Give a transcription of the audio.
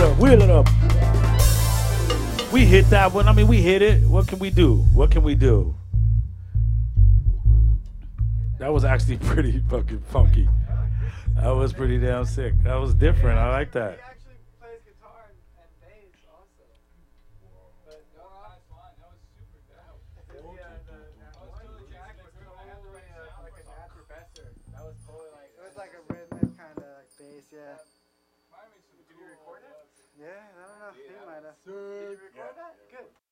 up, wheel it up. We hit that one. I mean, we hit it. What can we do? What can we do? That was actually pretty fucking funky. That was pretty damn sick. That was different. I like that. It was like a rhythmic kind of like bass, yeah. Yeah, I don't know. He might have. Did you record that? Good.